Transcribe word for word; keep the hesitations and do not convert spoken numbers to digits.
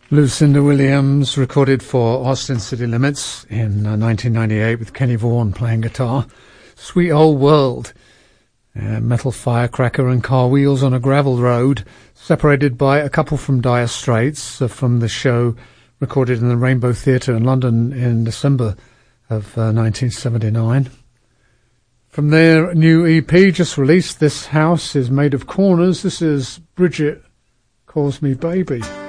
Lucinda Williams recorded for Austin City Limits in uh, nineteen ninety-eight with Kenny Vaughan playing guitar. Sweet Old World. Uh, metal firecracker and car wheels on a gravel road, separated by a couple from Dire Straits uh, from the show recorded in the Rainbow Theatre in London in December of uh, nineteen seventy-nine. From their new E P just released, This House is Made of Corners. This is Bridget Calls Me Baby.